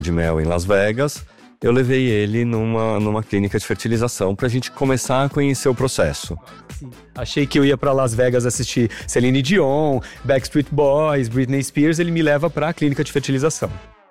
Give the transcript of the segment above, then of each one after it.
de mel em Las Vegas, eu levei ele numa clínica de fertilização pra gente começar a conhecer o processo. Sim. Achei que eu ia pra Las Vegas assistir Celine Dion, Backstreet Boys, Britney Spears. Ele me leva pra clínica de fertilização.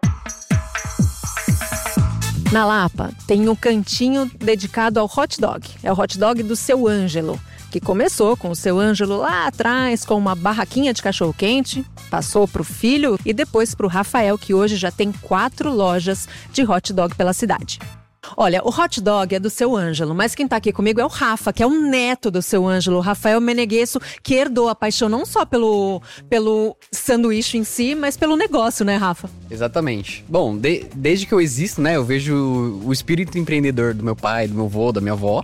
Na Lapa, tem um cantinho dedicado ao hot dog. É o hot dog do Seu Ângelo, que começou com o Seu Ângelo lá atrás, com uma barraquinha de cachorro-quente, passou para o filho e depois para o Rafael, que hoje já tem 4 lojas de hot dog pela cidade. Olha, o hot dog é do Seu Ângelo, mas quem tá aqui comigo é o Rafa, que é o neto do Seu Ângelo, o Rafael Meneguesso, que herdou a paixão não só pelo sanduíche em si, mas pelo negócio, né, Rafa? Exatamente. Bom, desde que eu existo, né, eu vejo o espírito empreendedor do meu pai, do meu avô, da minha avó.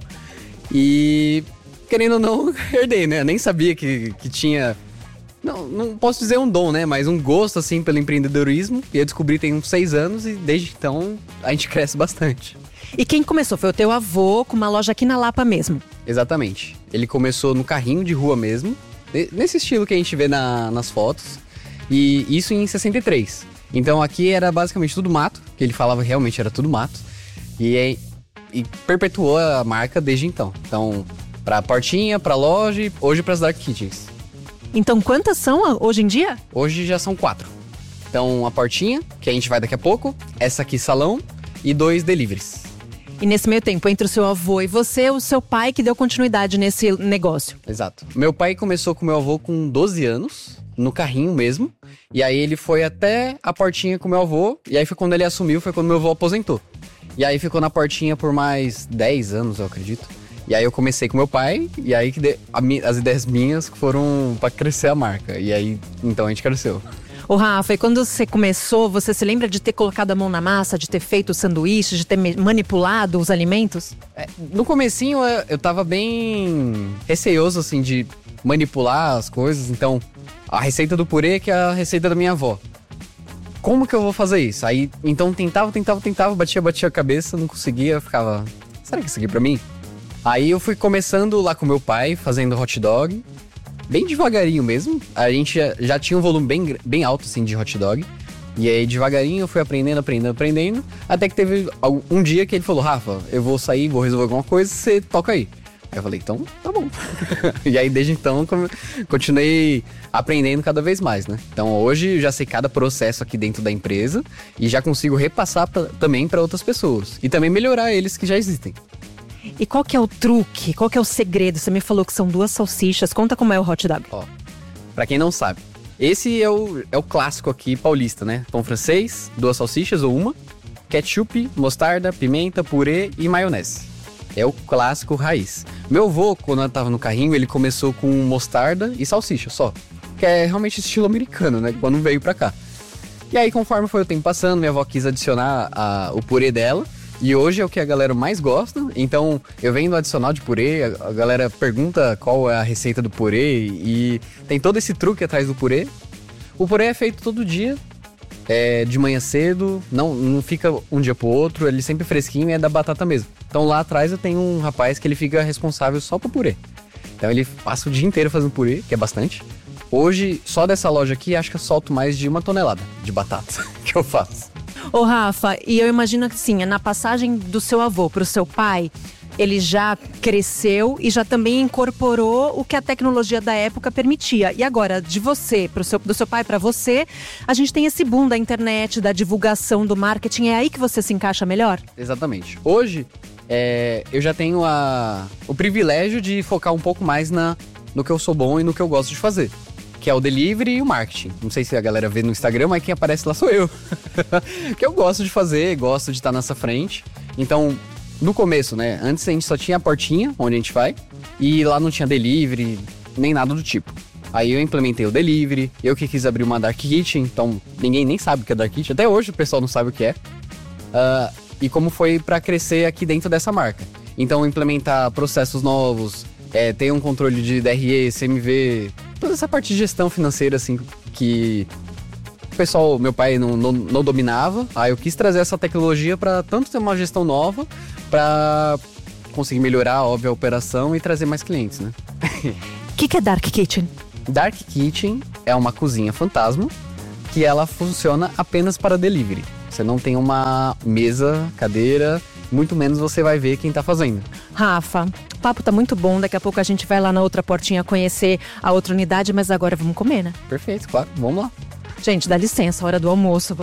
E, querendo ou não, herdei, né? Eu nem sabia que tinha... Não posso dizer um dom, né? Mas um gosto, assim, pelo empreendedorismo. E eu descobri tem uns 6 anos e desde então a gente cresce bastante. E quem começou? Foi o teu avô, com uma loja aqui na Lapa mesmo? Exatamente. Ele começou no carrinho de rua mesmo, nesse estilo que a gente vê nas fotos. E isso em 63. Então aqui era basicamente tudo mato, que ele falava realmente era tudo mato. E perpetuou a marca desde então. Então, pra portinha, pra loja e hoje pras Dark Kitchens. Então quantas são hoje em dia? Hoje já são 4. Então a portinha, que a gente vai daqui a pouco, essa aqui salão e 2 deliveries. E nesse meio tempo, entre o seu avô e você, o seu pai que deu continuidade nesse negócio. Exato. Meu pai começou com meu avô com 12 anos, no carrinho mesmo. E aí ele foi até a portinha com meu avô. E aí foi quando ele assumiu, foi quando meu avô aposentou. E aí ficou na portinha por mais 10 anos, eu acredito. E aí eu comecei com meu pai, e aí que as ideias minhas foram pra crescer a marca. E aí, então a gente cresceu. Ô Rafa, e quando você começou, você se lembra de ter colocado a mão na massa, de ter feito sanduíches, de ter manipulado os alimentos? No comecinho eu tava bem receoso, assim, de manipular as coisas. Então, a receita do purê, que é a receita da minha avó. Como que eu vou fazer isso? Aí, então tentava, batia a cabeça, não conseguia, ficava... Será que isso aqui é pra mim? Aí eu fui começando lá com meu pai, fazendo hot dog. Bem devagarinho mesmo. A gente já tinha um volume bem alto, assim, de hot dog. E aí, devagarinho, eu fui aprendendo. Até que teve um dia que ele falou, Rafa, eu vou sair, vou resolver alguma coisa, você toca aí. Aí eu falei, então, tá bom. E aí, desde então, continuei aprendendo cada vez mais, né? Então, hoje, eu já sei cada processo aqui dentro da empresa. E já consigo repassar também para outras pessoas. E também melhorar eles que já existem. E qual que é o truque? Qual que é o segredo? Você me falou que são 2 salsichas. Conta como é o hot dog. Ó, pra quem não sabe, esse é o clássico aqui paulista, né? Pão francês, 2 salsichas ou uma, ketchup, mostarda, pimenta, purê e maionese. É o clássico raiz. Meu avô, quando eu tava no carrinho, ele começou com mostarda e salsicha só. Que é realmente estilo americano, né? Quando veio pra cá. E aí, conforme foi o tempo passando, minha avó quis adicionar o purê dela. E hoje é o que a galera mais gosta. Então, eu venho no adicional de purê, a galera pergunta qual é a receita do purê e tem todo esse truque atrás do purê. O purê é feito todo dia, de manhã cedo, não fica um dia pro outro, ele sempre fresquinho e é da batata mesmo. Então, lá atrás eu tenho um rapaz que ele fica responsável só pro purê. Então, ele passa o dia inteiro fazendo purê, que é bastante. Hoje, só dessa loja aqui, acho que eu solto mais de 1 tonelada de batata que eu faço. Ô Rafa, e eu imagino que sim, na passagem do seu avô pro seu pai, ele já cresceu e já também incorporou o que a tecnologia da época permitia. E agora, de você, do seu pai para você, a gente tem esse boom da internet, da divulgação, do marketing. É aí que você se encaixa melhor? Exatamente. Hoje, eu já tenho o privilégio de focar um pouco mais no que eu sou bom e no que eu gosto de fazer. Que é o delivery e o marketing. Não sei se a galera vê no Instagram, mas quem aparece lá sou eu. Que eu gosto de fazer, gosto de estar nessa frente. Então, no começo, né? Antes a gente só tinha a portinha, onde a gente vai. E lá não tinha delivery, nem nada do tipo. Aí eu implementei o delivery. Eu que quis abrir uma Dark Kitchen. Então, ninguém nem sabe o que é Dark Kitchen. Até hoje o pessoal não sabe o que é. E como foi pra crescer aqui dentro dessa marca. Então, implementar processos novos. Ter um controle de DRE, CMV... Toda essa parte de gestão financeira, assim, que o pessoal, meu pai não dominava. Aí eu quis trazer essa tecnologia para tanto ter uma gestão nova, para conseguir melhorar, óbvio, a operação e trazer mais clientes, né? O que é Dark Kitchen? Dark Kitchen é uma cozinha fantasma que ela funciona apenas para delivery. Você não tem uma mesa, cadeira, muito menos você vai ver quem tá fazendo. Rafa, o papo tá muito bom. Daqui a pouco a gente vai lá na outra portinha conhecer a outra unidade, mas agora vamos comer, né? Perfeito, claro. Vamos lá. Gente, dá licença, hora do almoço.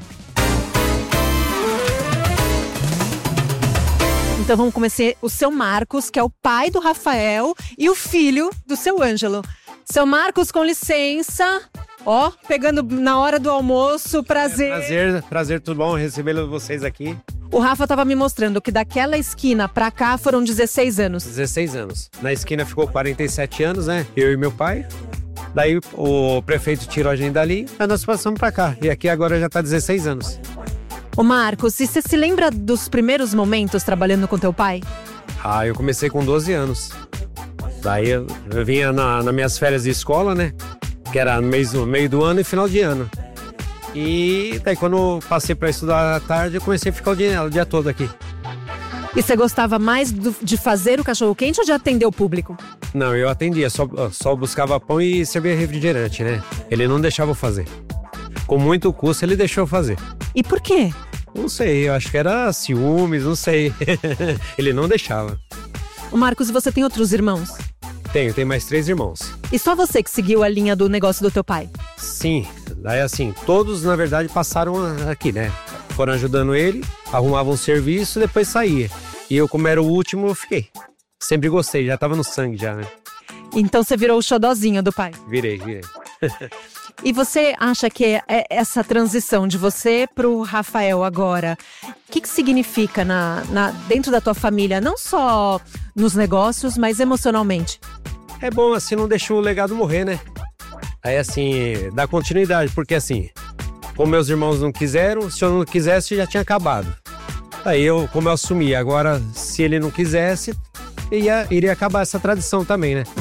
Então vamos conhecer o seu Marcos, que é o pai do Rafael e o filho do seu Ângelo. Seu Marcos, com licença. Ó, pegando na hora do almoço, prazer. Prazer, tudo bom recebê-lo vocês aqui. O Rafa tava me mostrando que daquela esquina pra cá foram 16 anos. 16 anos. Na esquina ficou 47 anos, né? Eu e meu pai. Daí o prefeito tirou a gente dali, aí nós passamos pra cá. E aqui agora já tá 16 anos. Ô Marcos, e você se lembra dos primeiros momentos trabalhando com teu pai? Ah, eu comecei com 12 anos. Daí eu vinha nas minhas férias de escola, né? Que era no meio do ano e final de ano. E daí quando eu passei para estudar à tarde, eu comecei a ficar o dia todo aqui. E você gostava mais de fazer o cachorro-quente ou de atender o público? Não, eu atendia, só buscava pão e servia refrigerante, né? Ele não deixava eu fazer. Com muito custo, ele deixou eu fazer. E por quê? Não sei, eu acho que era ciúmes, não sei. Ele não deixava. Ô Marcos, e você tem outros irmãos? Tenho mais 3 irmãos. E só você que seguiu a linha do negócio do teu pai? Sim, daí assim, todos na verdade passaram aqui, né? Foram ajudando ele, arrumavam um serviço e depois saía. E eu, como era o último, eu fiquei. Sempre gostei, já tava no sangue já, né? Então você virou o xodózinho do pai? Virei. E você acha que essa transição de você pro Rafael agora, o que significa dentro da tua família, não só nos negócios, mas emocionalmente? É bom, assim, não deixa o legado morrer, né? Aí, assim, dá continuidade, porque assim, como meus irmãos não quiseram, se eu não quisesse, já tinha acabado. Aí, como eu assumi, agora, se ele não quisesse, iria acabar essa tradição também, né?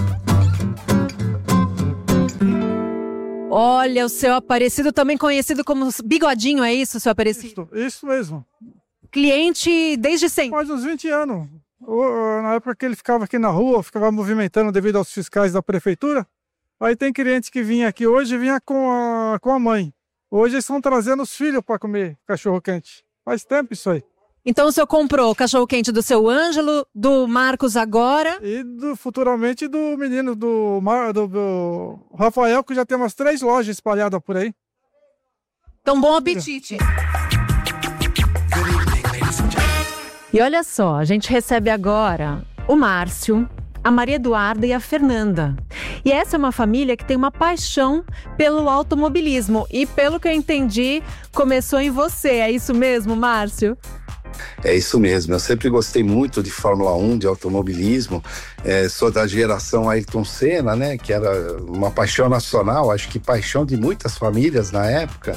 Olha, o seu Aparecido, também conhecido como Bigodinho, é isso, seu Aparecido? Isso mesmo. Cliente desde sempre? Faz uns 20 anos. Na época que ele ficava aqui na rua, ficava movimentando devido aos fiscais da prefeitura. Aí tem cliente que vinha aqui hoje, vinha com a mãe. Hoje eles estão trazendo os filhos para comer cachorro-quente. Faz tempo isso aí. Então o senhor comprou o cachorro-quente do seu Ângelo, do Marcos agora? E futuramente do menino, do Rafael, que já tem umas 3 lojas espalhadas por aí. Então bom apetite! E olha só, a gente recebe agora o Márcio, a Maria Eduarda e a Fernanda. E essa é uma família que tem uma paixão pelo automobilismo. E pelo que eu entendi, começou em você. É isso mesmo, Márcio? É isso mesmo, eu sempre gostei muito de Fórmula 1, de automobilismo. Sou da geração Ayrton Senna, né, que era uma paixão nacional, acho que paixão de muitas famílias na época.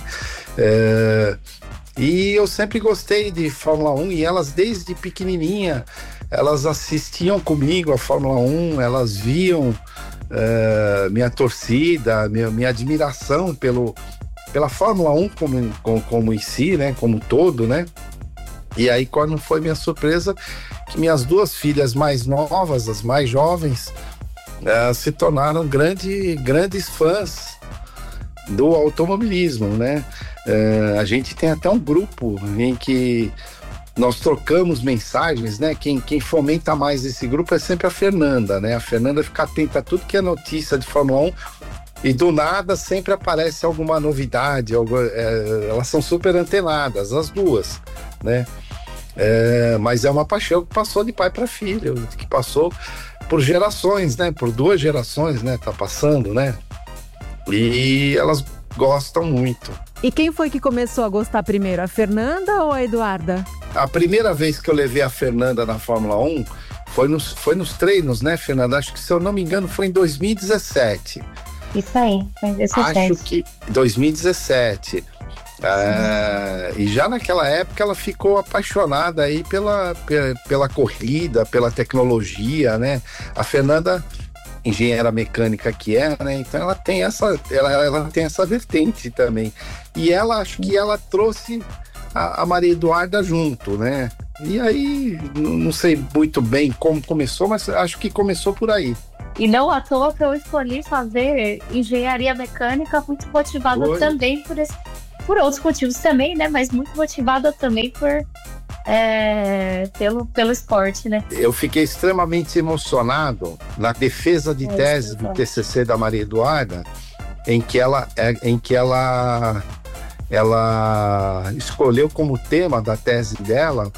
E eu sempre gostei de Fórmula 1 e elas desde pequenininha, elas assistiam comigo a Fórmula 1, elas viam minha torcida, minha admiração pela Fórmula 1 como em si, né, como todo, né. E aí, quando foi minha surpresa, que minhas 2 filhas mais novas, as mais jovens, se tornaram grandes fãs do automobilismo, né? A gente tem até um grupo em que nós trocamos mensagens, né? Quem fomenta mais esse grupo é sempre a Fernanda, né? A Fernanda fica atenta a tudo que é notícia de Fórmula 1 e do nada sempre aparece alguma novidade, elas são super antenadas, as 2, né? Mas é uma paixão que passou de pai para filho, que passou por gerações, né? Por 2 gerações, né? Tá passando, né? E elas gostam muito. E quem foi que começou a gostar primeiro, a Fernanda ou a Eduarda? A primeira vez que eu levei a Fernanda na Fórmula 1 foi nos treinos, né, Fernanda? Acho que, se eu não me engano, foi em 2017. Isso aí, foi em 2017. Acho que 2017. E já naquela época ela ficou apaixonada aí pela corrida, pela tecnologia, né? A Fernanda, engenheira mecânica que é, né? Então ela tem essa vertente também. E acho que ela trouxe a Maria Eduarda junto, né? E aí, não sei muito bem como começou, mas acho que começou por aí. E não à toa que eu escolhi fazer engenharia mecânica, muito motivada também por outros motivos também, né? Mas muito motivada também pelo esporte, né? Eu fiquei extremamente emocionado na defesa de tese do TCC da Maria Eduarda, em que ela escolheu como tema da tese dela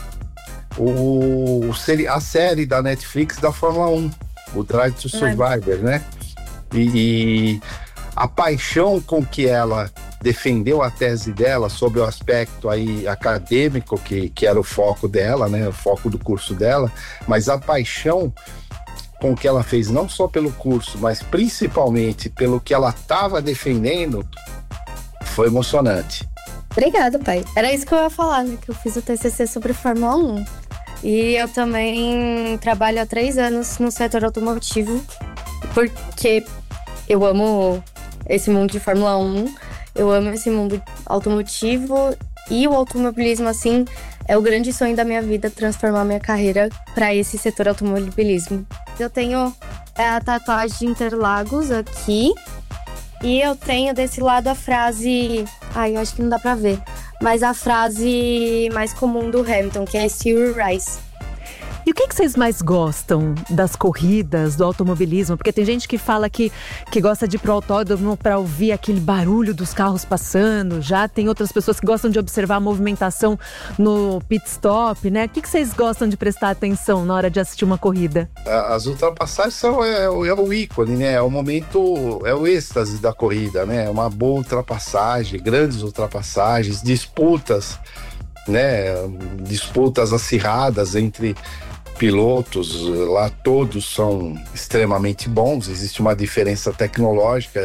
a série da Netflix da Fórmula 1, o Drive to Survive, né? E a paixão com que ela defendeu a tese dela sobre o aspecto aí acadêmico, que era o foco dela, né? O foco do curso dela, mas a paixão com que ela fez, não só pelo curso, mas principalmente pelo que ela estava defendendo, foi emocionante. Obrigada, pai. Era isso que eu ia falar, né? Que eu fiz o TCC sobre Fórmula 1. E eu também trabalho há 3 anos no setor automotivo, porque eu amo esse mundo de Fórmula 1, eu amo esse mundo automotivo, e o automobilismo, assim, é o grande sonho da minha vida, transformar minha carreira para esse setor automobilismo. Eu tenho a tatuagem de Interlagos aqui, e eu tenho desse lado a frase... eu acho que não dá pra ver, mas a frase mais comum do Hamilton, que é "See you rise". E o que vocês mais gostam das corridas, do automobilismo? Porque tem gente que fala que gosta de ir pro autódromo para ouvir aquele barulho dos carros passando. Já tem outras pessoas que gostam de observar a movimentação no pit stop, né? O que vocês gostam de prestar atenção na hora de assistir uma corrida? As ultrapassagens são o ícone, né? É o momento, é o êxtase da corrida, né? É uma boa ultrapassagem, grandes ultrapassagens, disputas, né? Disputas acirradas entre pilotos, lá todos são extremamente bons, existe uma diferença tecnológica,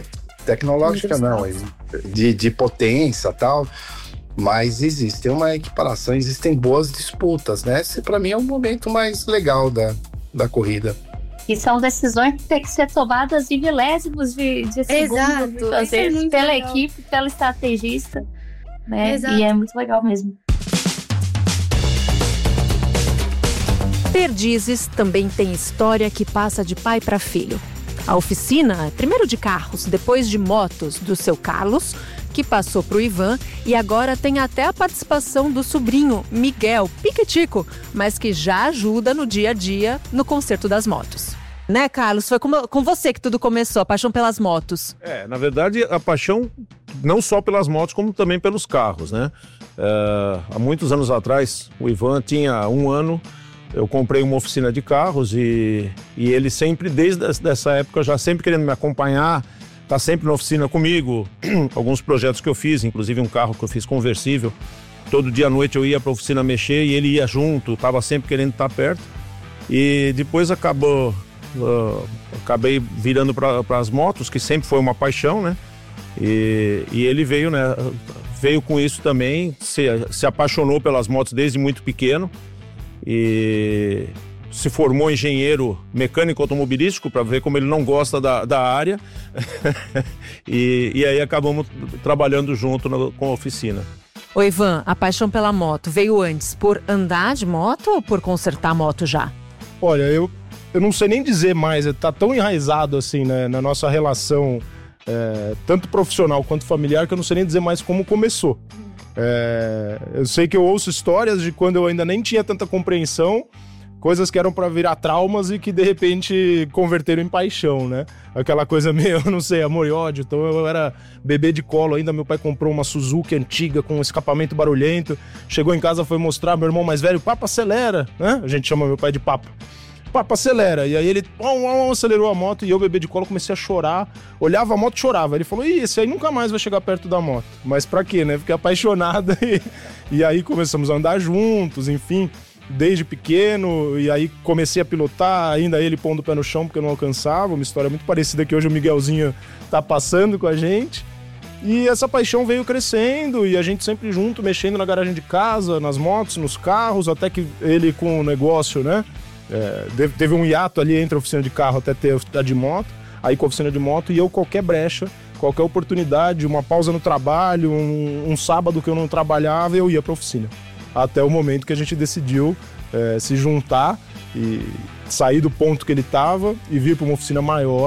de potência e tal, mas existe uma equiparação, existem boas disputas, né? Esse para mim é o momento mais legal da corrida. E são decisões que têm que ser tomadas em milésimos de segundo, muitas vezes, pela equipe, pelo estrategista, né? Exato. E é muito legal mesmo. Perdizes também tem história que passa de pai para filho. A oficina, primeiro de carros, depois de motos, do seu Carlos, que passou para o Ivan e agora tem até a participação do sobrinho Miguel, piquitico, mas que já ajuda no dia a dia no conserto das motos. Né, Carlos? Foi com você que tudo começou, a paixão pelas motos. Na verdade, a paixão não só pelas motos, como também pelos carros, né? Há muitos anos atrás, o Ivan tinha 1 ano, eu comprei uma oficina de carros e ele sempre, desde essa época, já sempre querendo me acompanhar, tá sempre na oficina comigo. Alguns projetos que eu fiz, inclusive um carro que eu fiz conversível. Todo dia à noite eu ia para a oficina mexer e ele ia junto, tava sempre querendo estar perto. E depois acabei virando para as motos, que sempre foi uma paixão, né? E ele veio, né? Veio com isso também, se apaixonou pelas motos desde muito pequeno. E se formou engenheiro mecânico automobilístico, para ver como ele não gosta da área. e aí acabamos trabalhando junto com a oficina. Ô Ivan, a paixão pela moto veio antes por andar de moto ou por consertar a moto já? Olha, eu não sei nem dizer mais, tá tão enraizado assim, né, na nossa relação, tanto profissional quanto familiar, que eu não sei nem dizer mais como começou. Eu sei que eu ouço histórias de quando eu ainda nem tinha tanta compreensão, coisas que eram pra virar traumas e que de repente converteram em paixão, né? Aquela coisa meio, não sei, amor e ódio. Então eu era bebê de colo ainda, meu pai comprou uma Suzuki antiga com um escapamento barulhento, chegou em casa, foi mostrar, meu irmão mais velho, papa, acelera, né? A gente chama meu pai de papa. Papa, acelera. E aí ele acelerou a moto e eu, bebê de colo, comecei a chorar. Olhava a moto e chorava. Ele falou, esse aí nunca mais vai chegar perto da moto. Mas pra quê, né? Fiquei apaixonada e aí começamos a andar juntos, enfim, desde pequeno. E aí comecei a pilotar, ainda ele pondo o pé no chão porque eu não alcançava. Uma história muito parecida que hoje o Miguelzinho tá passando com a gente. E essa paixão veio crescendo e a gente sempre junto, mexendo na garagem de casa, nas motos, nos carros, até que ele com o negócio, né? Teve um hiato ali entre a oficina de carro até ter a de moto, aí com a oficina de moto, e eu qualquer brecha, qualquer oportunidade, uma pausa no trabalho, um sábado que eu não trabalhava, eu ia pra oficina. Até o momento que a gente decidiu se juntar e sair do ponto que ele tava e vir para uma oficina maior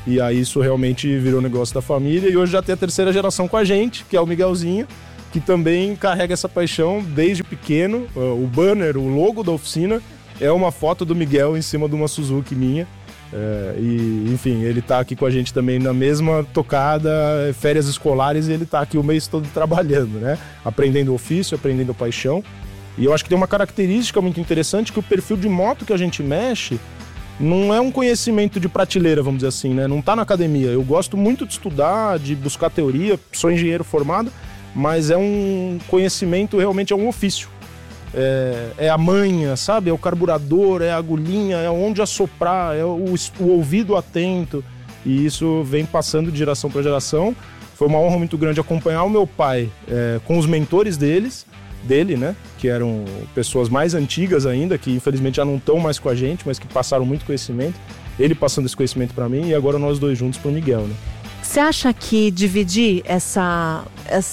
E aí isso realmente virou negócio da família. E hoje já tem a terceira geração com a gente, que é o Miguelzinho, que também carrega essa paixão desde pequeno. O banner, o logo da oficina é uma foto do Miguel em cima de uma Suzuki minha. E, enfim, ele tá aqui com a gente também na mesma tocada, férias escolares, e ele tá aqui o mês todo trabalhando, né? Aprendendo o ofício, aprendendo a paixão. E eu acho que tem uma característica muito interessante, que o perfil de moto que a gente mexe não é um conhecimento de prateleira, vamos dizer assim, né? Não tá na academia. Eu gosto muito de estudar, de buscar teoria, sou engenheiro formado, mas é um conhecimento, realmente é um ofício. É a manha, sabe? É o carburador, é a agulhinha, é onde assoprar, é o ouvido atento. E isso vem passando de geração para geração. Foi uma honra muito grande acompanhar o meu pai com os mentores dele, né? Que eram pessoas mais antigas ainda, que infelizmente já não estão mais com a gente, mas que passaram muito conhecimento. Ele passando esse conhecimento para mim e agora nós dois juntos pro Miguel, né? Você acha que dividir essa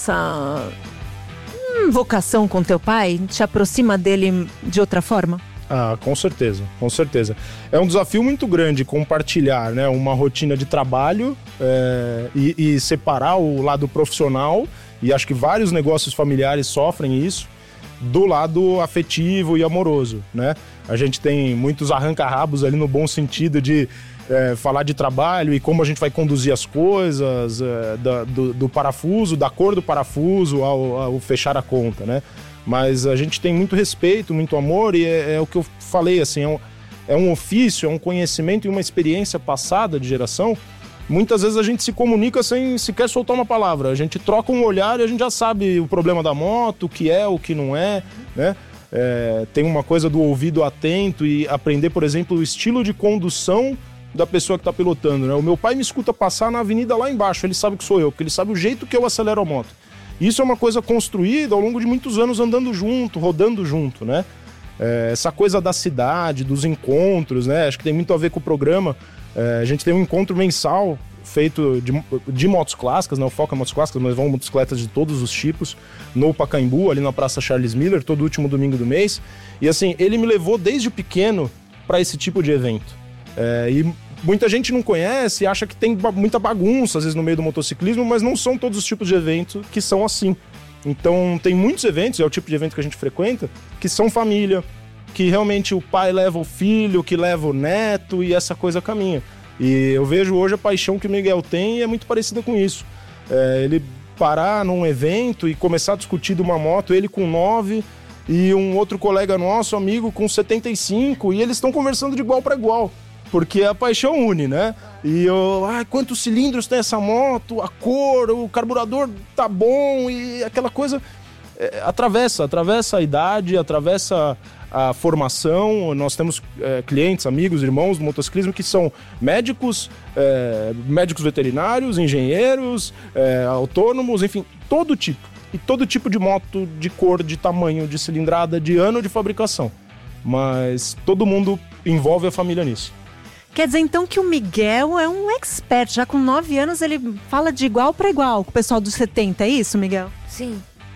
vocação com teu pai te aproxima dele de outra forma? Ah, com certeza, com certeza. É um desafio muito grande compartilhar, né, uma rotina de trabalho e separar o lado profissional, e acho que vários negócios familiares sofrem isso, do lado afetivo e amoroso, né? A gente tem muitos arranca-rabos ali no bom sentido de falar de trabalho e como a gente vai conduzir as coisas, do parafuso, da cor do parafuso ao fechar a conta, né? Mas a gente tem muito respeito, muito amor, e é o que eu falei, assim, é um ofício, é um conhecimento e uma experiência passada de geração. Muitas vezes a gente se comunica sem sequer soltar uma palavra, a gente troca um olhar e a gente já sabe o problema da moto, o que é, o que não é, né? Tem uma coisa do ouvido atento e aprender, por exemplo, o estilo de condução da pessoa que está pilotando, né? O meu pai me escuta passar na avenida lá embaixo, ele sabe que sou eu, porque ele sabe o jeito que eu acelero a moto. Isso é uma coisa construída ao longo de muitos anos andando junto, rodando junto, né? Essa coisa da cidade, dos encontros, né? Acho que tem muito a ver com o programa. A gente tem um encontro mensal feito de motos clássicas, né? O foco é motos clássicas, mas vão motocicletas de todos os tipos, no Pacaembu, ali na Praça Charles Miller, todo último domingo do mês. E assim, ele me levou desde pequeno para esse tipo de evento. E muita gente não conhece, acha que tem muita bagunça às vezes no meio do motociclismo, mas não são todos os tipos de eventos que são assim. Então tem muitos eventos, é o tipo de evento que a gente frequenta, que são família, que realmente o pai leva o filho, que leva o neto e essa coisa caminha. E eu vejo hoje a paixão que o Miguel tem e é muito parecida com isso. Ele parar num evento e começar a discutir de uma moto, ele com 9 e um outro colega nosso, amigo, com 75, e eles estão conversando de igual para igual. Porque a paixão une, né? E quantos cilindros tem essa moto, a cor, o carburador tá bom, e aquela coisa atravessa a idade, atravessa a formação. Nós temos clientes, amigos, irmãos do motociclismo que são médicos, médicos veterinários, engenheiros, autônomos, enfim, todo tipo. E todo tipo de moto, de cor, de tamanho, de cilindrada, de ano de fabricação. Mas todo mundo envolve a família nisso. Quer dizer, então, que o Miguel é um expert. Já com 9 anos, ele fala de igual para igual com o pessoal dos 70, é isso, Miguel? Sim.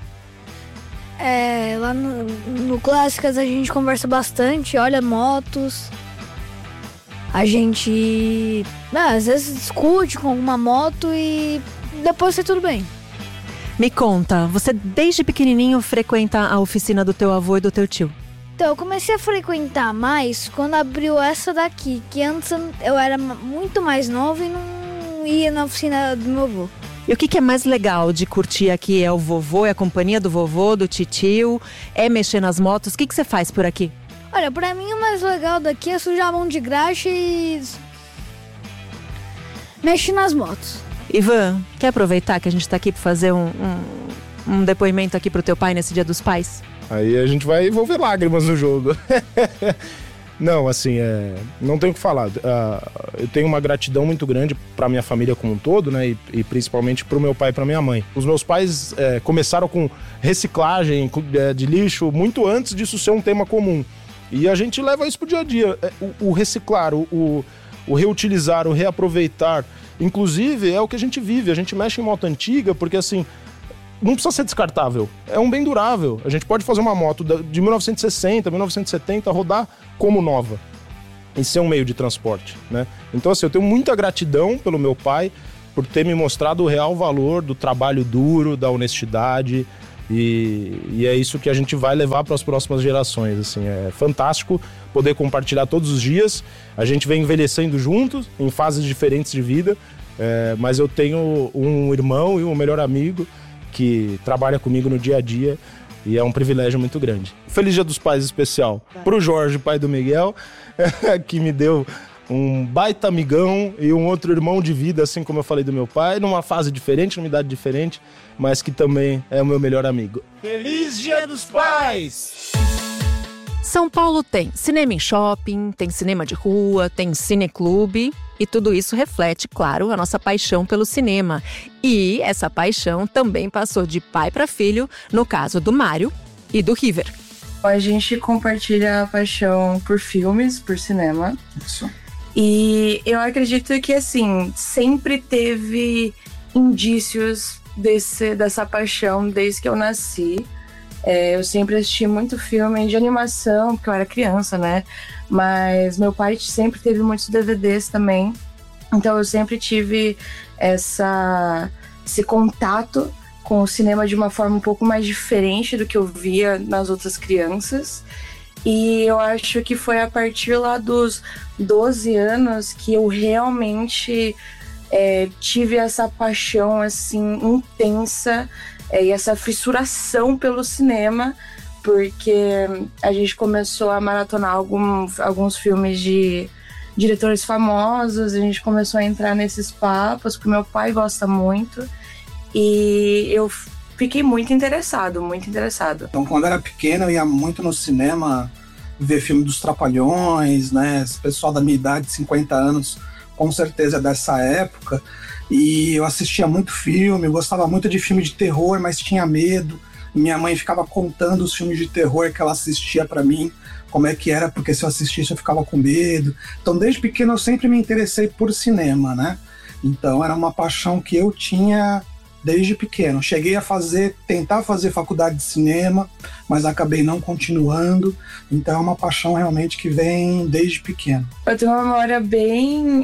Lá no Clássicas a gente conversa bastante, olha motos. A gente, às vezes, discute com alguma moto e depois tá tudo bem. Me conta, você desde pequenininho frequenta a oficina do teu avô e do teu tio? Então, eu comecei a frequentar mais quando abriu essa daqui, que antes eu era muito mais novo e não ia na oficina do meu avô. E o que é mais legal de curtir aqui? É o vovô, é a companhia do vovô, do titio? É mexer nas motos? O que você faz por aqui? Olha, pra mim o mais legal daqui é sujar a mão de graxa e mexer nas motos. Ivan, quer aproveitar que a gente tá aqui pra fazer um depoimento aqui pro teu pai nesse Dia dos Pais? Aí a gente vai envolver lágrimas no jogo. Não, assim, não tenho o que falar. Eu tenho uma gratidão muito grande pra minha família como um todo, né? E principalmente pro meu pai e pra minha mãe. Os meus pais começaram com reciclagem de lixo muito antes disso ser um tema comum. E a gente leva isso pro dia a dia. O reciclar, o reutilizar, o reaproveitar. Inclusive, é o que a gente vive. A gente mexe em moto antiga porque, assim, não precisa ser descartável. É um bem durável. A gente pode fazer uma moto de 1960, 1970, rodar como nova. em ser um meio de transporte, né? Então, assim, eu tenho muita gratidão pelo meu pai por ter me mostrado o real valor do trabalho duro, da honestidade, e é isso que a gente vai levar para as próximas gerações. Assim, é fantástico poder compartilhar todos os dias. A gente vem envelhecendo juntos, em fases diferentes de vida, mas eu tenho um irmão e um melhor amigo que trabalha comigo no dia a dia, e é um privilégio muito grande. Feliz Dia dos Pais especial pro Jorge, pai do Miguel, que me deu um baita amigão e um outro irmão de vida, assim como eu falei do meu pai, numa fase diferente, numa idade diferente, mas que também é o meu melhor amigo. Feliz Dia dos Pais! São Paulo tem cinema em shopping, tem cinema de rua, tem cineclube, e tudo isso reflete, claro, a nossa paixão pelo cinema. E essa paixão também passou de pai para filho, no caso do Mário e do River. A gente compartilha a paixão por filmes, por cinema. Isso. E eu acredito que, assim, sempre teve indícios dessa paixão desde que eu nasci. Eu sempre assisti muito filme de animação, porque eu era criança, né? Mas meu pai sempre teve muitos DVDs também. Então eu sempre tive esse contato com o cinema de uma forma um pouco mais diferente do que eu via nas outras crianças. E eu acho que foi a partir lá dos 12 anos que eu realmente tive essa paixão assim intensa e essa fissuração pelo cinema, porque a gente começou a maratonar alguns filmes de diretores famosos, a gente começou a entrar nesses papos, porque meu pai gosta muito, e eu fiquei muito interessado. Então, quando eu era pequeno, eu ia muito no cinema ver filme dos Trapalhões, né? Esse pessoal da minha idade, 50 anos, com certeza é dessa época. E eu assistia muito filme, eu gostava muito de filme de terror, mas tinha medo. Minha mãe ficava contando os filmes de terror que ela assistia pra mim, como é que era, porque se eu assistisse eu ficava com medo. Então, desde pequeno eu sempre me interessei por cinema, né? Então, era uma paixão que eu tinha desde pequeno. Cheguei a tentar fazer faculdade de cinema, mas acabei não continuando. Então é uma paixão realmente que vem desde pequeno. Eu tenho uma memória bem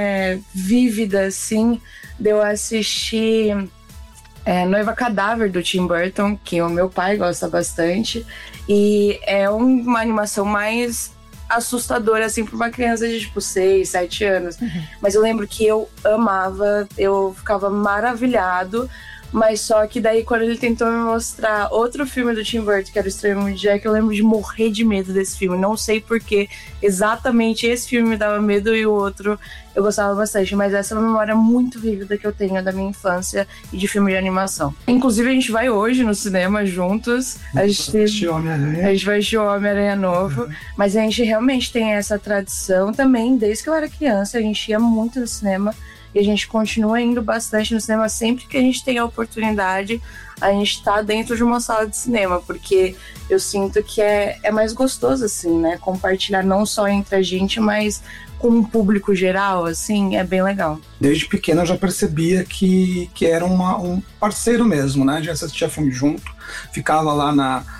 vívida, assim, de eu assistir Noiva Cadáver, do Tim Burton, que o meu pai gosta bastante. E é uma animação mais assustadora, assim, para uma criança de, 6, 7 anos. Uhum. Mas eu lembro que eu amava, eu ficava maravilhado, mas só que daí quando ele tentou me mostrar outro filme do Tim Burton, que era o Estranho Mundo de Jack, eu lembro de morrer de medo desse filme. Não sei porque exatamente esse filme me dava medo e o outro eu gostava bastante, mas essa é uma memória muito vívida que eu tenho da minha infância e de filme de animação. Inclusive, a gente vai hoje no cinema juntos. A gente vai assistir o Homem-Aranha novo, mas a gente realmente tem essa tradição também, desde que eu era criança, a gente ia muito no cinema. E a gente continua indo bastante no cinema. Sempre que a gente tem a oportunidade, a gente tá dentro de uma sala de cinema, porque eu sinto que é mais gostoso, assim, né? Compartilhar não só entre a gente, mas com um público geral, assim, é bem legal. Desde pequeno eu já percebia que era um parceiro mesmo, né? Já assistia filme junto, ficava lá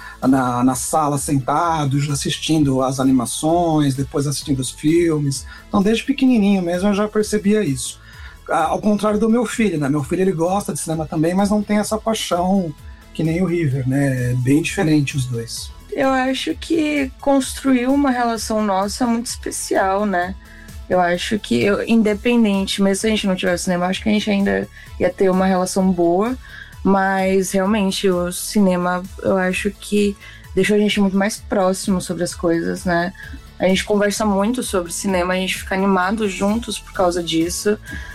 na sala sentados, assistindo as animações, depois assistindo os filmes. Então, desde pequenininho mesmo eu já percebia isso. Ao contrário do meu filho, né? Meu filho, ele gosta de cinema também, mas não tem essa paixão que nem o River, né? É bem diferente os dois. Eu acho que construiu uma relação nossa muito especial, né? Eu acho que, independente, mesmo se a gente não tivesse cinema, acho que a gente ainda ia ter uma relação boa, mas realmente o cinema, eu acho que deixou a gente muito mais próximo sobre as coisas, né? A gente conversa muito sobre cinema, a gente fica animado juntos por causa disso.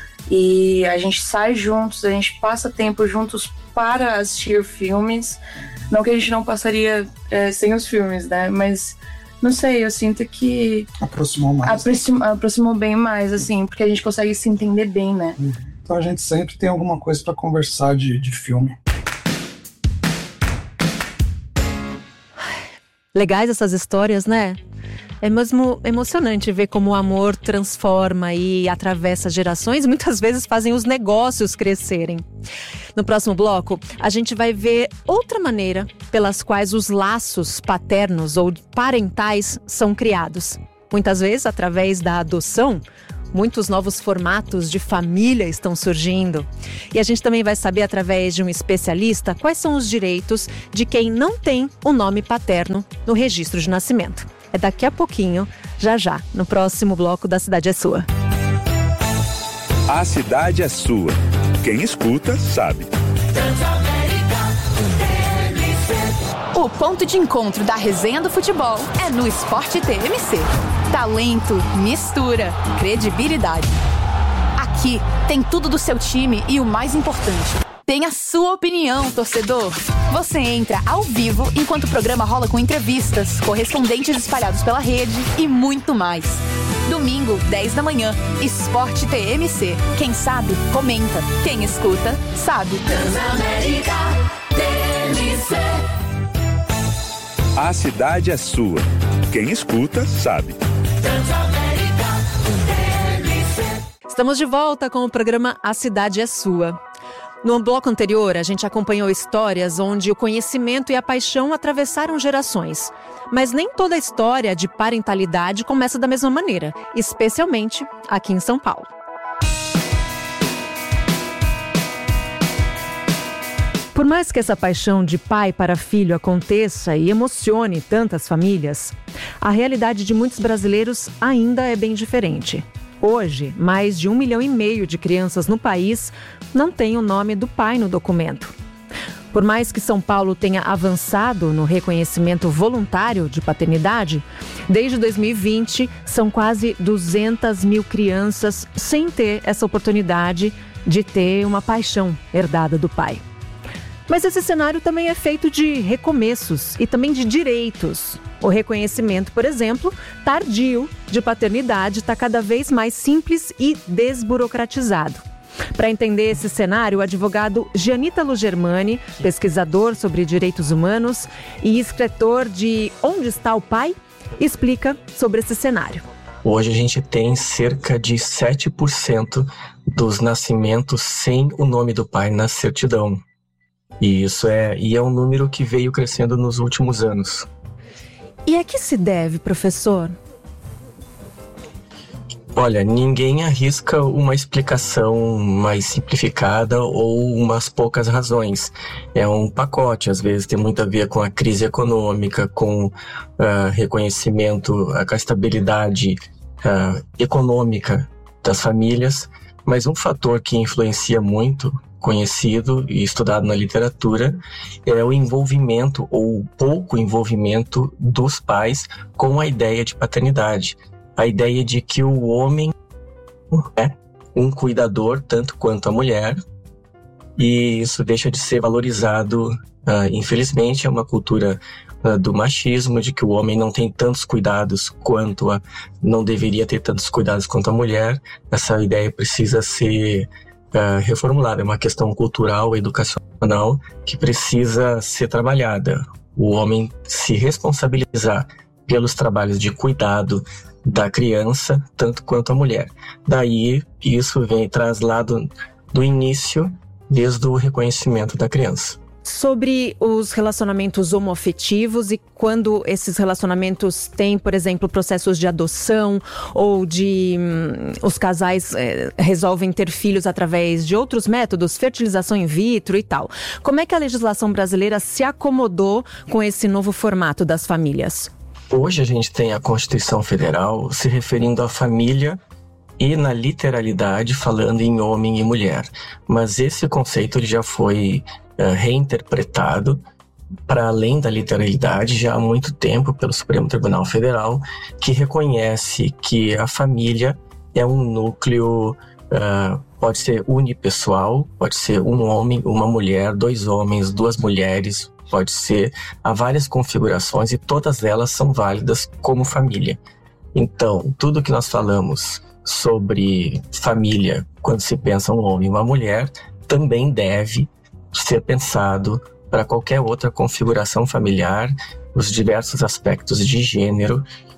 E a gente sai juntos, a gente passa tempo juntos para assistir filmes. Não que a gente não passaria sem os filmes, né? Mas, não sei, eu sinto que aproximou mais. Aproximou bem mais, assim, porque a gente consegue se entender bem, né? Então a gente sempre tem alguma coisa para conversar de filme. Legais essas histórias, né? É mesmo emocionante ver como o amor transforma e atravessa gerações e muitas vezes fazem os negócios crescerem. No próximo bloco, a gente vai ver outra maneira pelas quais os laços paternos ou parentais são criados. Muitas vezes, através da adoção, muitos novos formatos de família estão surgindo. E a gente também vai saber, através de um especialista, quais são os direitos de quem não tem o nome paterno no registro de nascimento. É daqui a pouquinho, já, no próximo bloco da Cidade é Sua. A cidade é sua. Quem escuta, sabe. O ponto de encontro da resenha do futebol é no Esporte TMC. Talento, mistura, credibilidade. Aqui tem tudo do seu time e o mais importante, tem a sua opinião, torcedor. Você entra ao vivo enquanto o programa rola com entrevistas, correspondentes espalhados pela rede e muito mais. Domingo, 10 da manhã, Esporte TMC. Quem sabe, comenta. Quem escuta, sabe. Transamérica TMC. A cidade é sua. Quem escuta, sabe. Transamérica TMC. Estamos de volta com o programa A Cidade é Sua. No bloco anterior, a gente acompanhou histórias onde o conhecimento e a paixão atravessaram gerações. Mas nem toda a história de parentalidade começa da mesma maneira, especialmente aqui em São Paulo. Por mais que essa paixão de pai para filho aconteça e emocione tantas famílias, a realidade de muitos brasileiros ainda é bem diferente. Hoje, mais de 1,5 milhão de crianças no país não têm o nome do pai no documento. Por mais que São Paulo tenha avançado no reconhecimento voluntário de paternidade, desde 2020 são quase 200 mil crianças sem ter essa oportunidade de ter uma paixão herdada do pai. Mas esse cenário também é feito de recomeços e também de direitos. O reconhecimento, por exemplo, tardio de paternidade está cada vez mais simples e desburocratizado. Para entender esse cenário, o advogado Gianita Lugermani, pesquisador sobre direitos humanos e escritor de Onde Está o Pai, explica sobre esse cenário. Hoje a gente tem cerca de 7% dos nascimentos sem o nome do pai na certidão. E é um número que veio crescendo nos últimos anos. E a que se deve, professor? Olha, ninguém arrisca uma explicação mais simplificada ou umas poucas razões. É um pacote, às vezes tem muito a ver com a crise econômica, com reconhecimento, com a estabilidade econômica das famílias. Mas um fator que influencia muito, conhecido e estudado na literatura, é o envolvimento ou pouco envolvimento dos pais com a ideia de paternidade. A ideia de que o homem é um cuidador tanto quanto a mulher, e isso deixa de ser valorizado. Infelizmente, é uma cultura do machismo, de que o homem não tem tantos cuidados quanto não deveria ter tantos cuidados quanto a mulher. Essa ideia precisa ser reformulada, é uma questão cultural, educacional, que precisa ser trabalhada. O homem se responsabilizar pelos trabalhos de cuidado da criança, tanto quanto a mulher. Daí, isso traz lá do início, desde o reconhecimento da criança. Sobre os relacionamentos homoafetivos e quando esses relacionamentos têm, por exemplo, processos de adoção ou de os casais resolvem ter filhos através de outros métodos, fertilização in vitro e tal. Como é que a legislação brasileira se acomodou com esse novo formato das famílias? Hoje a gente tem a Constituição Federal se referindo à família e, na literalidade, falando em homem e mulher. Mas esse conceito ele já foi reinterpretado para além da literalidade já há muito tempo pelo Supremo Tribunal Federal, que reconhece que a família é um núcleo, pode ser unipessoal, pode ser um homem, uma mulher, 2 homens, 2 mulheres, pode ser, há várias configurações e todas elas são válidas como família. Então, tudo que nós falamos sobre família, quando se pensa um homem e uma mulher, também deve ser pensado para qualquer outra configuração familiar, os diversos aspectos de gênero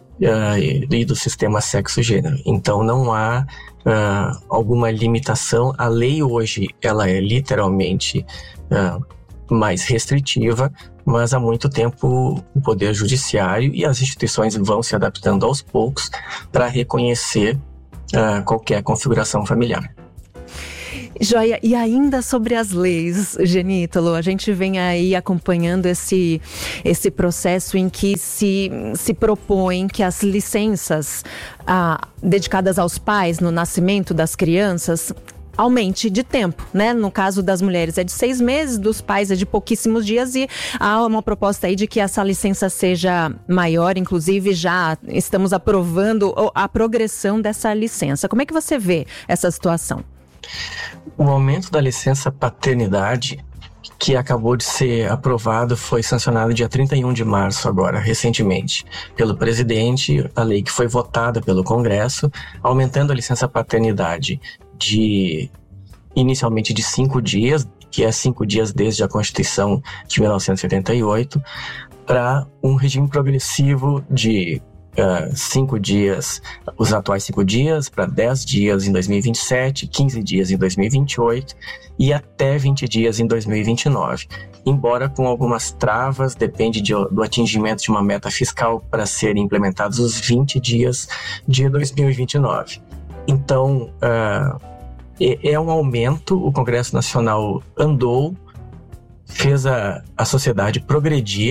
e do sistema sexo-gênero. Então não há alguma limitação. A lei hoje ela é literalmente mais restritiva, mas há muito tempo o Poder Judiciário e as instituições vão se adaptando aos poucos para reconhecer qualquer configuração familiar. Joia, e ainda sobre as leis, Genítalo, a gente vem aí acompanhando esse processo em que se propõe que as licenças dedicadas aos pais no nascimento das crianças aumente de tempo, né? No caso das mulheres é de 6 meses, dos pais é de pouquíssimos dias, e há uma proposta aí de que essa licença seja maior, inclusive já estamos aprovando a progressão dessa licença. Como é que você vê essa situação? O aumento da licença paternidade, que acabou de ser aprovado, foi sancionado dia 31 de março agora, recentemente, pelo presidente, a lei que foi votada pelo Congresso, aumentando a licença paternidade inicialmente de 5 dias, que é 5 dias desde a Constituição de 1978, para um regime progressivo de 5 dias, os atuais 5 dias, para 10 dias em 2027, 15 dias em 2028 e até 20 dias em 2029. Embora com algumas travas, depende do atingimento de uma meta fiscal para serem implementados os 20 dias de 2029. Então, é um aumento, o Congresso Nacional andou, fez a sociedade progredir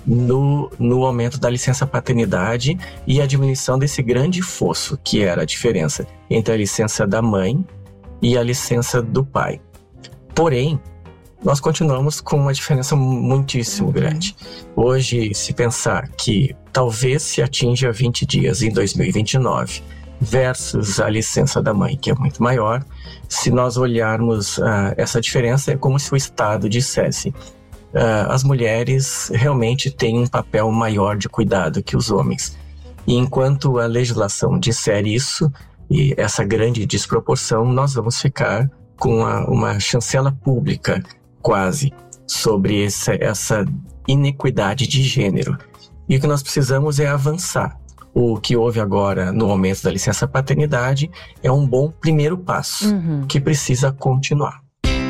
no aumento da licença paternidade e a diminuição desse grande fosso, que era a diferença entre a licença da mãe e a licença do pai. Porém, nós continuamos com uma diferença muitíssimo grande. Hoje, se pensar que talvez se atinja 20 dias em 2029 versus a licença da mãe, que é muito maior, se nós olharmos essa diferença, é como se o Estado dissesse: as mulheres realmente têm um papel maior de cuidado que os homens. E enquanto a legislação disser isso, e essa grande desproporção, nós vamos ficar com uma chancela pública, quase, sobre essa inequidade de gênero. E o que nós precisamos é avançar. O que houve agora no aumento da licença paternidade é um bom primeiro passo, que precisa continuar.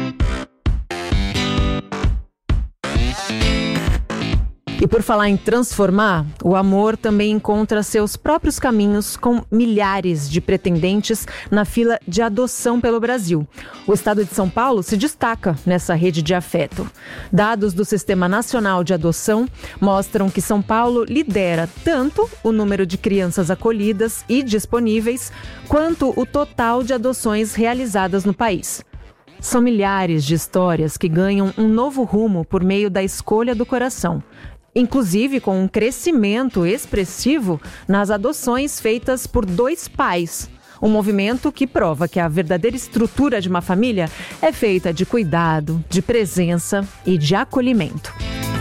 E por falar em transformar, o amor também encontra seus próprios caminhos com milhares de pretendentes na fila de adoção pelo Brasil. O estado de São Paulo se destaca nessa rede de afeto. Dados do Sistema Nacional de Adoção mostram que São Paulo lidera tanto o número de crianças acolhidas e disponíveis, quanto o total de adoções realizadas no país. São milhares de histórias que ganham um novo rumo por meio da escolha do coração. Inclusive com um crescimento expressivo nas adoções feitas por 2 pais. Um movimento que prova que a verdadeira estrutura de uma família é feita de cuidado, de presença e de acolhimento.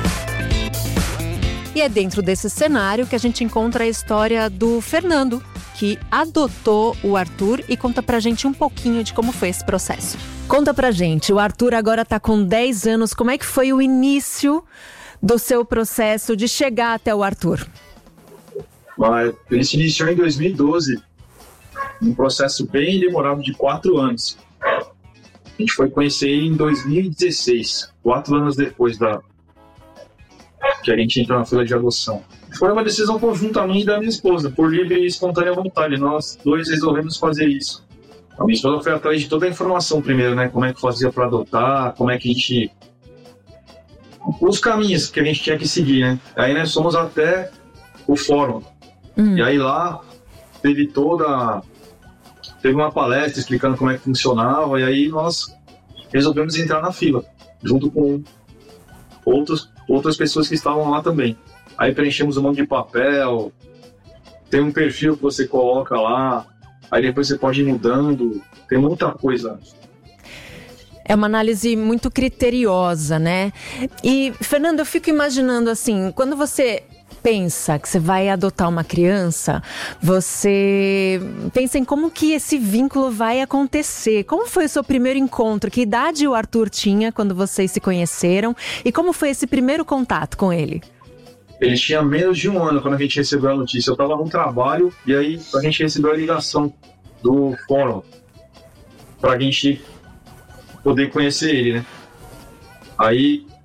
E é dentro desse cenário que a gente encontra a história do Fernando, que adotou o Arthur, e conta pra gente um pouquinho de como foi esse processo. Conta pra gente, o Arthur agora tá com 10 anos, como é que foi o início do seu processo de chegar até o Arthur? Ele se iniciou em 2012, um processo bem demorado de 4 anos. A gente foi conhecer ele em 2016, 4 anos depois que a gente entrou na fila de adoção. Foi uma decisão conjunta minha e da minha esposa, por livre e espontânea vontade. Nós 2 resolvemos fazer isso. A minha esposa foi atrás de toda a informação primeiro, né? Como é que fazia para adotar, como é que a gente... os caminhos que a gente tinha que seguir, né? Aí nós fomos até o fórum. E aí lá teve uma palestra explicando como é que funcionava, e aí nós resolvemos entrar na fila, junto com outras pessoas que estavam lá também. Aí preenchemos um monte de papel, tem um perfil que você coloca lá, aí depois você pode ir mudando, tem muita coisa. É uma análise muito criteriosa, né? E, Fernando, eu fico imaginando assim, quando você pensa que você vai adotar uma criança, você pensa em como que esse vínculo vai acontecer. Como foi o seu primeiro encontro? Que idade o Arthur tinha quando vocês se conheceram? E como foi esse primeiro contato com ele? Ele tinha menos de 1 ano quando a gente recebeu a notícia. Eu estava no trabalho e aí a gente recebeu a ligação do fórum para a gente poder conhecer ele, né? Aí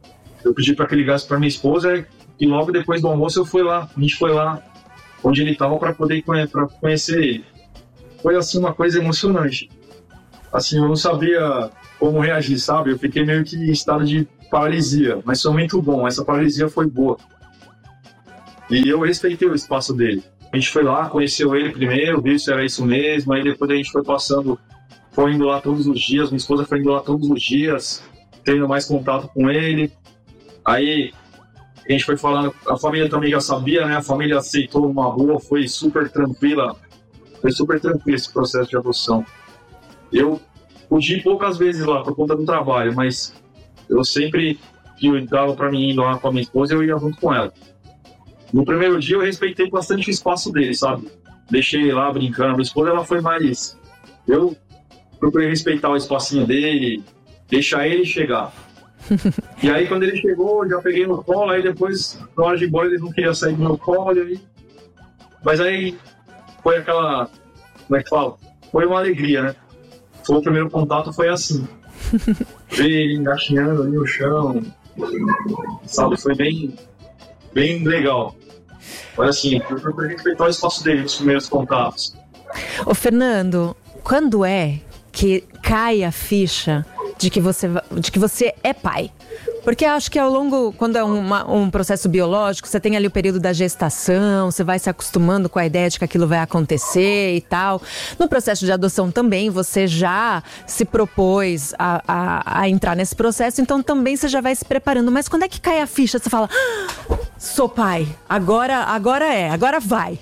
eu pedi para que ligasse para minha esposa e logo depois do almoço a gente foi lá onde ele estava para poder conhecer ele. Foi assim uma coisa emocionante. Assim, eu não sabia como reagir, sabe? Eu fiquei meio que em estado de paralisia, mas foi muito bom, essa paralisia foi boa. E eu respeitei o espaço dele. A gente foi lá, conheceu ele primeiro, viu se era isso mesmo, aí depois a gente foi indo lá todos os dias, minha esposa foi indo lá todos os dias, tendo mais contato com ele. Aí a gente foi falando, a família também já sabia, né? A família aceitou uma boa, foi super tranquilo esse processo de adoção. Eu pude ir poucas vezes lá por conta do trabalho, mas eu sempre que dava para mim ir lá com a minha esposa, eu ia junto com ela. No primeiro dia eu respeitei bastante o espaço dele, sabe? Deixei ele lá brincando. Minha esposa, ela foi mais... Eu procurei respeitar o espacinho dele, deixar ele chegar. E aí quando ele chegou, eu já peguei no colo, aí depois, na hora de ir embora, ele não queria sair do meu colo, aí... Mas aí foi aquela... Como é que fala? Foi uma alegria, né? O primeiro contato foi assim. Ver ele engatinhando ali no chão, sabe? Foi bem legal. Mas assim, eu procurei respeitar o espaço dele nos primeiros contatos. Ô Fernando, quando é que cai a ficha de que você é pai? Porque acho que ao longo, quando é um processo biológico, você tem ali o período da gestação, você vai se acostumando com a ideia de que aquilo vai acontecer e tal. No processo de adoção também, você já se propôs a entrar nesse processo, então também você já vai se preparando. Mas quando é que cai a ficha? Você fala, sou pai, agora vai.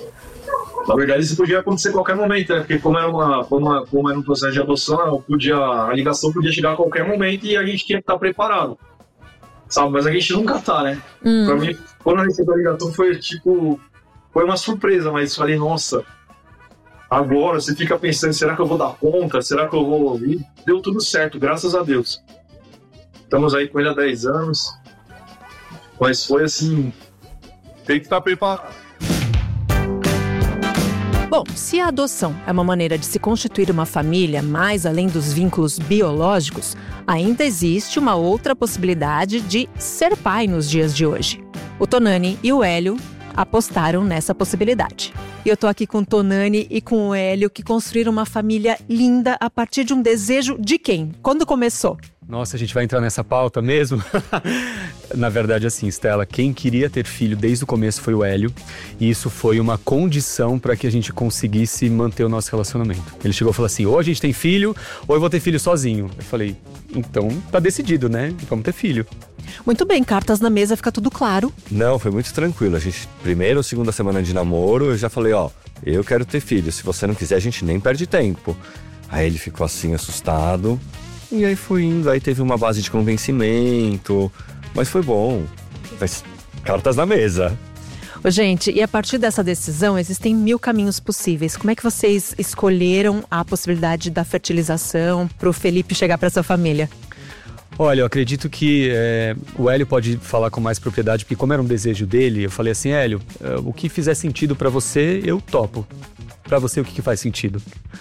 Na verdade, isso podia acontecer a qualquer momento, né? Porque como era um processo de adoção, a ligação podia chegar a qualquer momento e a gente tinha que estar preparado. Sabe? Mas a gente nunca tá, né? Pra mim, quando eu recebi a ligação, foi uma surpresa, mas falei, nossa, agora você fica pensando, será que eu vou dar conta? Será que eu vou... E deu tudo certo, graças a Deus. Estamos aí com ele há 10 anos, mas foi assim, tem que estar preparado. Bom, se a adoção é uma maneira de se constituir uma família mais além dos vínculos biológicos, ainda existe uma outra possibilidade de ser pai nos dias de hoje. O Tonani e o Hélio apostaram nessa possibilidade. E eu tô aqui com o Tonani e com o Hélio, que construíram uma família linda a partir de um desejo de quem? Quando começou? Nossa, a gente vai entrar nessa pauta mesmo? Na verdade, assim, Stella, quem queria ter filho desde o começo foi o Hélio. E isso foi uma condição para que a gente conseguisse manter o nosso relacionamento. Ele chegou e falou assim, ou a gente tem filho, ou eu vou ter filho sozinho. Eu falei, então tá decidido, né? Vamos ter filho. Muito bem, cartas na mesa, fica tudo claro. Não, foi muito tranquilo. A gente, primeira ou segunda semana de namoro, eu já falei, eu quero ter filho. Se você não quiser, a gente nem perde tempo. Aí ele ficou assim, assustado. E aí fui indo, aí teve uma base de convencimento, mas foi bom. Mas cartas na mesa. Ô, gente, e a partir dessa decisão, existem 1000 caminhos possíveis. Como é que vocês escolheram a possibilidade da fertilização para o Felipe chegar para sua família? Olha, eu acredito que o Hélio pode falar com mais propriedade, porque como era um desejo dele, eu falei assim, Hélio, o que fizer sentido para você, eu topo. Para você, o que faz sentido?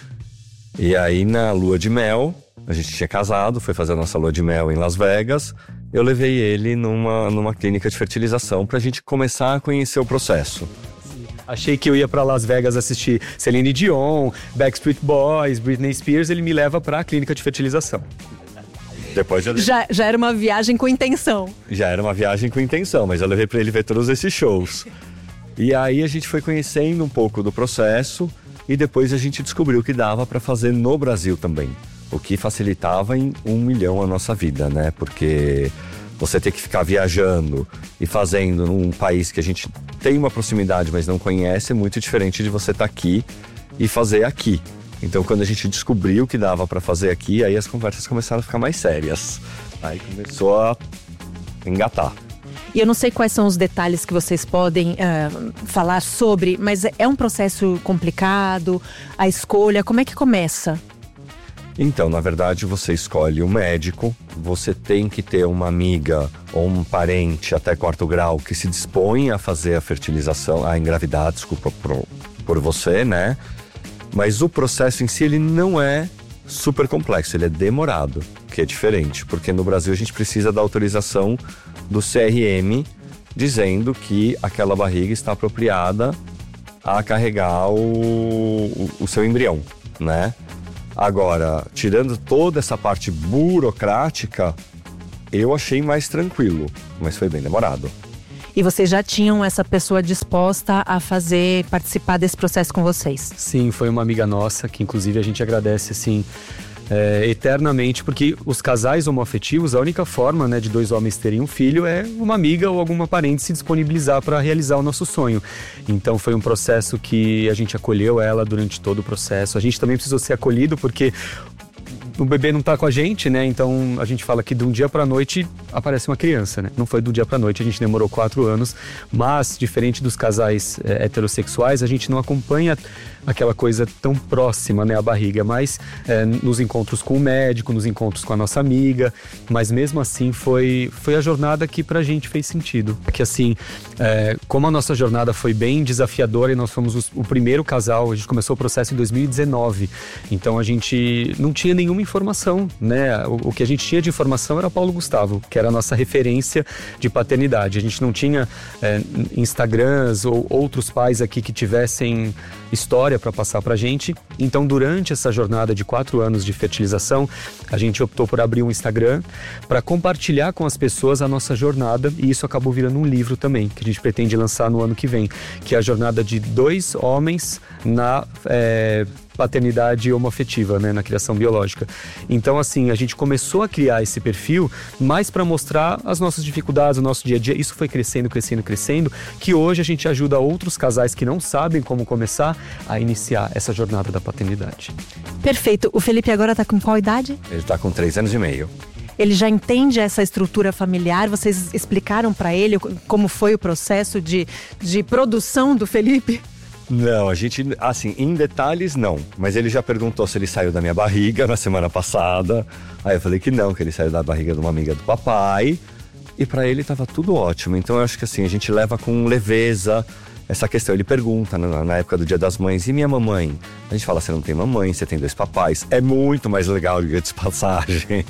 E aí, na lua de mel, a gente tinha casado, foi fazer a nossa lua de mel em Las Vegas. Eu levei ele numa clínica de fertilização pra gente começar a conhecer o processo. Achei que eu ia pra Las Vegas assistir Celine Dion, Backstreet Boys, Britney Spears. Ele me leva pra clínica de fertilização. Depois já era uma viagem com intenção. Já era uma viagem com intenção, mas eu levei pra ele ver todos esses shows. E aí a gente foi conhecendo um pouco do processo e depois a gente descobriu que dava pra fazer no Brasil também. O que facilitava em 1 milhão a nossa vida, né? Porque você ter que ficar viajando e fazendo num país que a gente tem uma proximidade, mas não conhece, é muito diferente de você estar aqui e fazer aqui. Então, quando a gente descobriu que dava para fazer aqui, aí as conversas começaram a ficar mais sérias. Aí começou a engatar. E eu não sei quais são os detalhes que vocês podem falar sobre, mas é um processo complicado, a escolha, como é que começa? Então, na verdade, você escolhe um médico, você tem que ter uma amiga ou um parente até 4º grau que se dispõe a fazer a fertilização, a engravidar, desculpa, por você, né? Mas o processo em si, ele não é super complexo, ele é demorado, que é diferente, porque no Brasil a gente precisa da autorização do CRM dizendo que aquela barriga está apropriada a carregar o seu embrião, né? Agora, tirando toda essa parte burocrática, eu achei mais tranquilo, mas foi bem demorado. E vocês já tinham essa pessoa disposta a participar desse processo com vocês? Sim, foi uma amiga nossa, que inclusive a gente agradece, assim, eternamente, porque os casais homoafetivos, a única forma, né, de 2 homens terem um filho é uma amiga ou alguma parente se disponibilizar para realizar o nosso sonho. Então foi um processo que a gente acolheu ela durante todo o processo. A gente também precisou ser acolhido porque o bebê não tá com a gente, né? Então a gente fala que de um dia pra noite aparece uma criança, né? Não foi do dia pra noite, a gente demorou 4 anos, mas diferente dos casais heterossexuais, a gente não acompanha aquela coisa tão próxima, né, a barriga, mas nos encontros com o médico, nos encontros com a nossa amiga, mas mesmo assim foi a jornada que pra gente fez sentido. Que assim, como a nossa jornada foi bem desafiadora e nós fomos o primeiro casal, a gente começou o processo em 2019, então a gente não tinha nenhuma informação, né? O que a gente tinha de informação era Paulo Gustavo, que era a nossa referência de paternidade. A gente não tinha Instagrams ou outros pais aqui que tivessem história para passar pra gente. Então, durante essa jornada de 4 anos de fertilização, a gente optou por abrir um Instagram para compartilhar com as pessoas a nossa jornada, e isso acabou virando um livro também, que a gente pretende lançar no ano que vem, que é a jornada de 2 homens na paternidade homoafetiva, né, na criação biológica. Então, assim, a gente começou a criar esse perfil mais para mostrar as nossas dificuldades, o nosso dia a dia. Isso foi crescendo, que hoje a gente ajuda outros casais que não sabem como começar a iniciar essa jornada da paternidade. Perfeito. O Felipe agora está com qual idade? Ele está com 3 anos e meio. Ele já entende essa estrutura familiar? Vocês explicaram para ele como foi o processo de produção do Felipe? Não, a gente, assim, em detalhes não. Mas ele já perguntou se ele saiu da minha barriga na semana passada. Aí eu falei que não, que ele saiu da barriga de uma amiga do papai. E pra ele tava tudo ótimo. Então eu acho que assim, a gente leva com leveza essa questão. Ele pergunta na época do Dia das Mães, e minha mamãe? A gente fala, você não tem mamãe, você tem 2 papais. É muito mais legal, diga de passagem.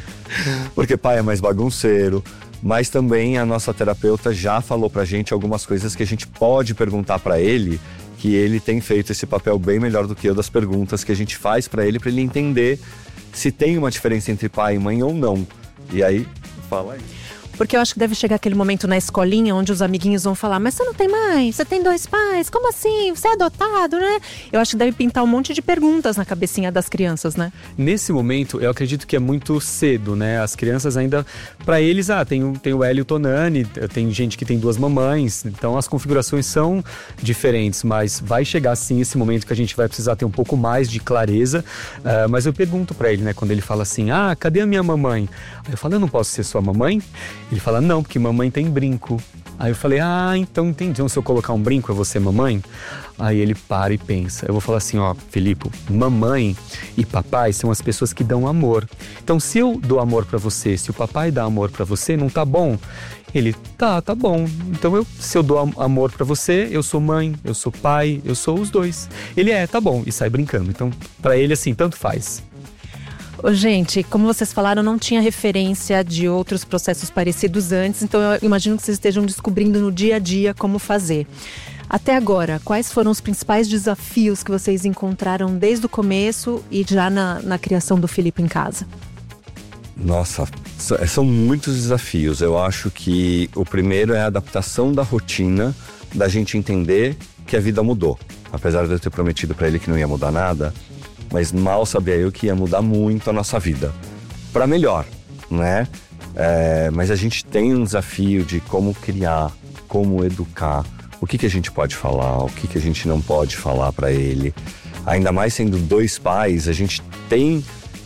Porque pai é mais bagunceiro. Mas também a nossa terapeuta já falou pra gente algumas coisas que a gente pode perguntar pra ele, que ele tem feito esse papel bem melhor do que eu, das perguntas que a gente faz pra ele entender se tem uma diferença entre pai e mãe ou não. E aí, fala aí. Porque eu acho que deve chegar aquele momento na escolinha onde os amiguinhos vão falar, mas você não tem mãe, você tem 2 pais, como assim? Você é adotado, né? Eu acho que deve pintar um monte de perguntas na cabecinha das crianças, né? Nesse momento, eu acredito que é muito cedo, né? As crianças ainda, pra eles, tem o Hélio e o Tonani, tem gente que tem 2 mamães, então as configurações são diferentes, mas vai chegar sim esse momento que a gente vai precisar ter um pouco mais de clareza, mas eu pergunto pra ele, né, quando ele fala assim, cadê a minha mamãe? Aí eu falo, eu não posso ser sua mamãe? Ele fala, não, porque mamãe tem brinco. Aí eu falei, então entendi. Então se eu colocar um brinco, é você mamãe? Aí ele para e pensa. Eu vou falar assim, Felipe, mamãe e papai são as pessoas que dão amor. Então se eu dou amor pra você, se o papai dá amor pra você, não tá bom? Ele, tá bom. Então se eu dou amor pra você, eu sou mãe, eu sou pai, eu sou os 2. Ele, tá bom, e sai brincando. Então pra ele, assim, tanto faz. Gente, como vocês falaram, não tinha referência de outros processos parecidos antes, então eu imagino que vocês estejam descobrindo no dia a dia como fazer. Até agora, quais foram os principais desafios que vocês encontraram desde o começo e já na criação do Felipe em casa? Nossa, são muitos desafios. Eu acho que o primeiro é a adaptação da rotina, da gente entender que a vida mudou. Apesar de eu ter prometido para ele que não ia mudar nada, mas mal sabia eu que ia mudar muito a nossa vida. Para melhor, né? Mas a gente tem um desafio de como criar, como educar, o que a gente pode falar, o que a gente não pode falar para ele. Ainda mais sendo 2 pais, a gente tem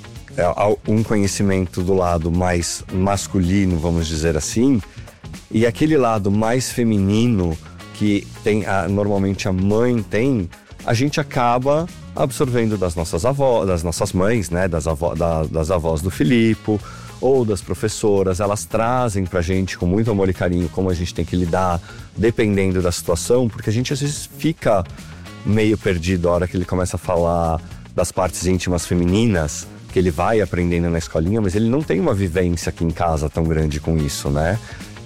um conhecimento do lado mais masculino, vamos dizer assim, e aquele lado mais feminino que normalmente a mãe tem, a gente acaba absorvendo das nossas avós, das nossas mães, né, das avós do Filipe ou das professoras. Elas trazem pra gente com muito amor e carinho como a gente tem que lidar, dependendo da situação, porque a gente às vezes fica meio perdido a hora que ele começa a falar das partes íntimas femininas, que ele vai aprendendo na escolinha, mas ele não tem uma vivência aqui em casa tão grande com isso, né?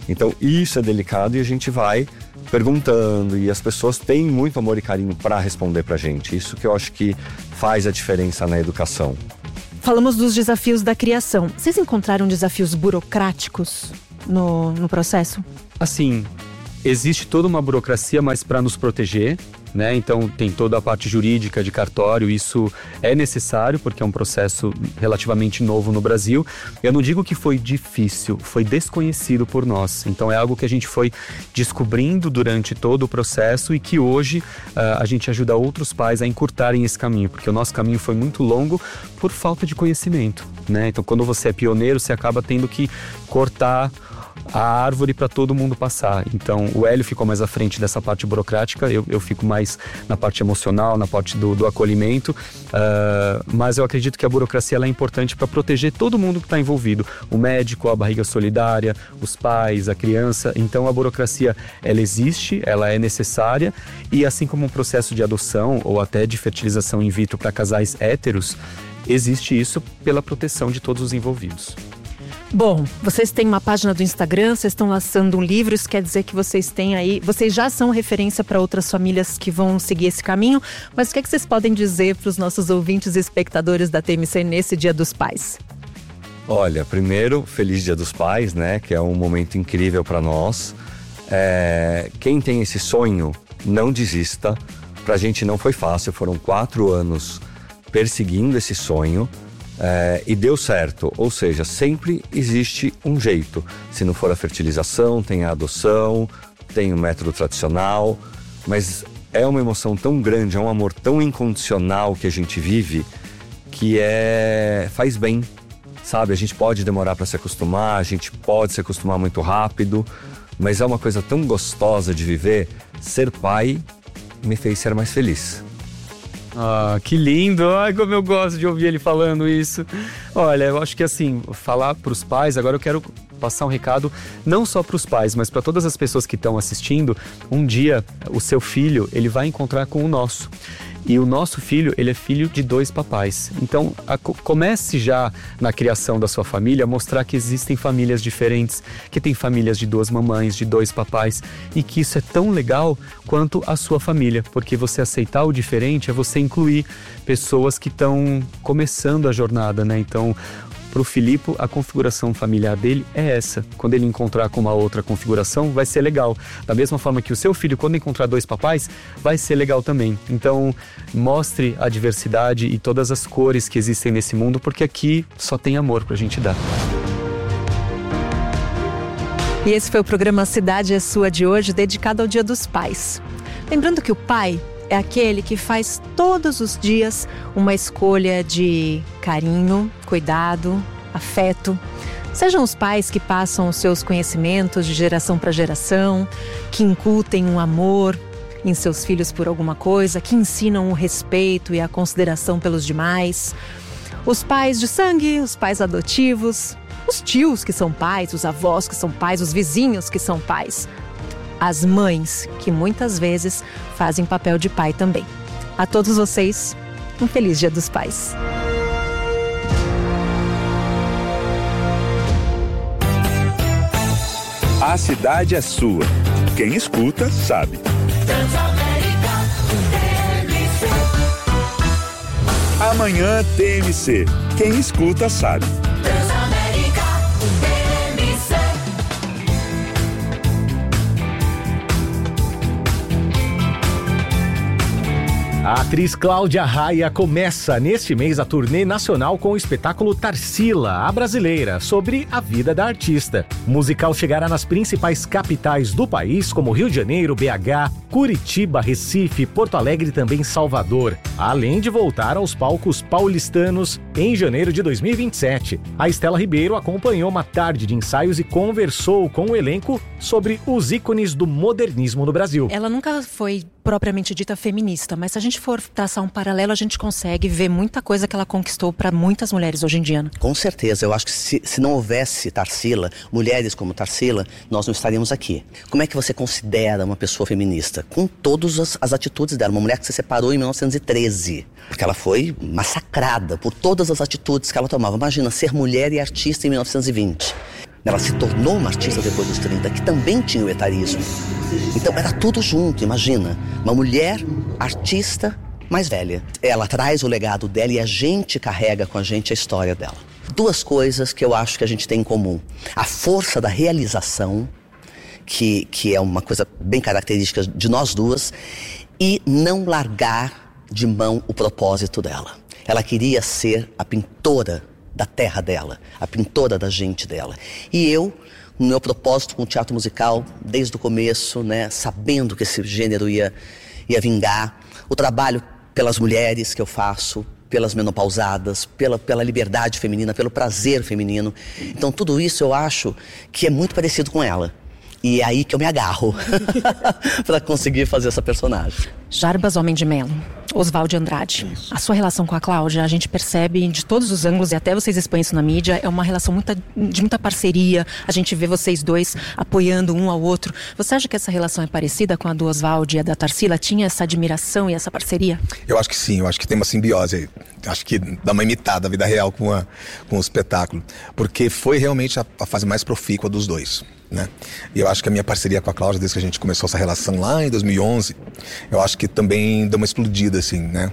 Então isso é delicado e a gente vai perguntando, e as pessoas têm muito amor e carinho para responder pra gente. Isso que eu acho que faz a diferença na educação. Falamos dos desafios da criação. Vocês encontraram desafios burocráticos no processo? Assim, existe toda uma burocracia, mas para nos proteger, né? Então tem toda a parte jurídica de cartório, isso é necessário porque é um processo relativamente novo no Brasil. Eu não digo que foi difícil, foi desconhecido por nós. Então é algo que a gente foi descobrindo durante todo o processo e que hoje a gente ajuda outros pais a encurtarem esse caminho, porque o nosso caminho foi muito longo por falta de conhecimento, né? Então quando você é pioneiro, você acaba tendo que cortar a árvore para todo mundo passar. Então o Hélio ficou mais à frente dessa parte burocrática, eu fico mais na parte emocional, na parte do acolhimento, mas eu acredito que a burocracia ela é importante para proteger todo mundo que está envolvido, o médico, a barriga solidária, os pais, a criança. Então a burocracia ela existe, ela é necessária, e assim como um processo de adoção ou até de fertilização in vitro para casais héteros, existe isso pela proteção de todos os envolvidos. Bom, vocês têm uma página do Instagram, vocês estão lançando um livro, isso quer dizer que vocês têm aí, vocês já são referência para outras famílias que vão seguir esse caminho, mas o que é que vocês podem dizer para os nossos ouvintes e espectadores da TMC nesse Dia dos Pais? Olha, primeiro, feliz Dia dos Pais, né, que é um momento incrível para nós. Quem tem esse sonho, não desista. Pra gente não foi fácil, foram 4 anos perseguindo esse sonho. E deu certo, ou seja, sempre existe um jeito. Se não for a fertilização, tem a adoção, tem o método tradicional, mas é uma emoção tão grande, é um amor tão incondicional que a gente vive, que faz bem, sabe? A gente pode demorar para se acostumar, a gente pode se acostumar muito rápido, mas é uma coisa tão gostosa de viver. Ser pai me fez ser mais feliz. Ah, que lindo! Ai, como eu gosto de ouvir ele falando isso. Olha, eu acho que assim, falar para os pais, agora eu quero passar um recado não só para os pais, mas para todas as pessoas que estão assistindo. Um dia, o seu filho, ele vai encontrar com o nosso. E o nosso filho, ele é filho de 2 papais. Então, comece já na criação da sua família a mostrar que existem famílias diferentes, que tem famílias de 2 mamães, de 2 papais, e que isso é tão legal quanto a sua família, porque você aceitar o diferente é você incluir pessoas que estão começando a jornada, né? Então, para o Filipe, a configuração familiar dele é essa. Quando ele encontrar com uma outra configuração, vai ser legal. Da mesma forma que o seu filho, quando encontrar 2 papais, vai ser legal também. Então, mostre a diversidade e todas as cores que existem nesse mundo, porque aqui só tem amor pra gente dar. E esse foi o programa Cidade é Sua de hoje, dedicado ao Dia dos Pais. Lembrando que o pai é aquele que faz todos os dias uma escolha de carinho, cuidado, afeto. Sejam os pais que passam os seus conhecimentos de geração para geração, que incutem um amor em seus filhos por alguma coisa, que ensinam o respeito e a consideração pelos demais. Os pais de sangue, os pais adotivos, os tios que são pais, os avós que são pais, os vizinhos que são pais. As mães, que muitas vezes fazem papel de pai também. A todos vocês, um feliz Dia dos Pais. A cidade é sua. Quem escuta, sabe. Amanhã TMC. Quem escuta, sabe. A atriz Cláudia Raia começa neste mês a turnê nacional com o espetáculo Tarsila, a brasileira, sobre a vida da artista. O musical chegará nas principais capitais do país, como Rio de Janeiro, BH, Curitiba, Recife, Porto Alegre e também Salvador, além de voltar aos palcos paulistanos em janeiro de 2027. A Estela Ribeiro acompanhou uma tarde de ensaios e conversou com o elenco sobre os ícones do modernismo no Brasil. Ela nunca foi propriamente dita feminista, mas se a gente for traçar um paralelo, a gente consegue ver muita coisa que ela conquistou para muitas mulheres hoje em dia. Né? Com certeza, eu acho que se não houvesse Tarsila, mulheres como Tarsila, nós não estaríamos aqui. Como é que você considera uma pessoa feminista? Com todas as atitudes dela, uma mulher que se separou em 1913, porque ela foi massacrada por todas as atitudes que ela tomava. Imagina, ser mulher e artista em 1920. Ela se tornou uma artista depois dos 30, que também tinha o etarismo. Então era tudo junto, imagina. Uma mulher artista mais velha. Ela traz o legado dela e a gente carrega com a gente a história dela. 2 coisas que eu acho que a gente tem em comum. A força da realização, que é uma coisa bem característica de nós duas, e não largar de mão o propósito dela. Ela queria ser a pintora da terra dela, a pintora da gente dela. E eu, no meu propósito com o teatro musical, desde o começo, né, sabendo que esse gênero ia vingar, o trabalho pelas mulheres que eu faço, pelas menopausadas, pela liberdade feminina, pelo prazer feminino. Então tudo isso eu acho que é muito parecido com ela. E é aí que eu me agarro para conseguir fazer essa personagem. Jarbas Homem de Melo, Oswald de Andrade. A sua relação com a Cláudia, a gente percebe de todos os ângulos, e até vocês expõem isso na mídia, é uma relação de muita parceria. A gente vê vocês dois apoiando um ao outro. Você acha que essa relação é parecida com a do Oswald e a da Tarsila? Tinha essa admiração e essa parceria? Eu acho que sim, eu acho que tem uma simbiose aí. Acho que dá uma imitada a vida real com o espetáculo. Porque foi realmente a fase mais profícua dos dois. Né? E eu acho que a minha parceria com a Cláudia, desde que a gente começou essa relação lá em 2011, eu acho que também deu uma explodida, assim, né?